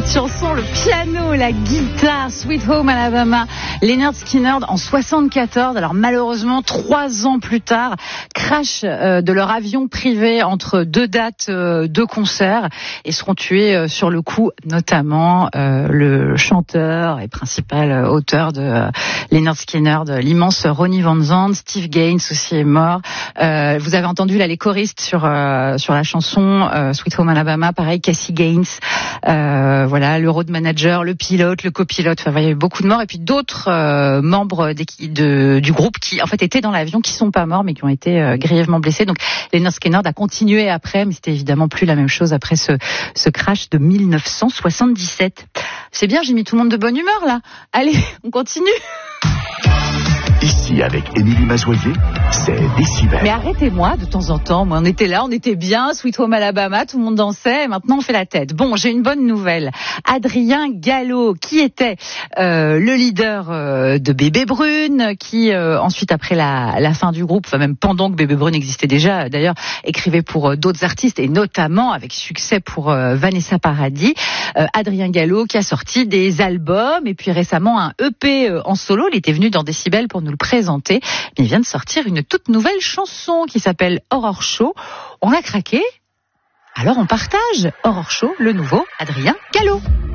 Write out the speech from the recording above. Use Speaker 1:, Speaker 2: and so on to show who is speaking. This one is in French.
Speaker 1: cette chanson, le piano, la guitare, Sweet Home Alabama, Lynyrd Skynyrd en 74. Alors malheureusement, 3 ans plus tard, crash de leur avion privé entre 2 dates de concert et seront tués sur le coup, notamment le chanteur et principal auteur de Lynyrd Skynyrd, l'immense Ronnie Van Zant. Steve Gaines aussi est mort. Vous avez entendu là les choristes sur la chanson Sweet Home Alabama, pareil, Cassie Gaines, voilà, le road manager, le pilote, le copilote, enfin il y a eu beaucoup de morts et puis d'autres membres du groupe qui en fait étaient dans l'avion, qui sont pas morts mais qui ont été grièvement blessés. Donc Lynyrd Skynyrd a continué après, mais c'était évidemment plus la même chose après ce crash de 1977. C'est bien, j'ai mis tout le monde de bonne humeur là. Allez, on continue.
Speaker 2: Ici, avec Émilie Mazoyer, c'est Décibel.
Speaker 1: Mais arrêtez-moi de temps en temps. Moi, on était là, on était bien, Sweet Home Alabama, tout le monde dansait, et maintenant on fait la tête. Bon, j'ai une bonne nouvelle. Adrien Gallo, qui était le leader de Bébé Brune, qui ensuite, après la fin du groupe, enfin même pendant que Bébé Brune existait déjà, d'ailleurs, écrivait pour d'autres artistes, et notamment avec succès pour Vanessa Paradis. Adrien Gallo, qui a sorti des albums, et puis récemment un EP en solo. Il était venu dans Décibel pour nous le présenter, mais il vient de sortir une toute nouvelle chanson qui s'appelle Horror Show. On a craqué, alors on partage Horror Show, le nouveau Adrien Gallo.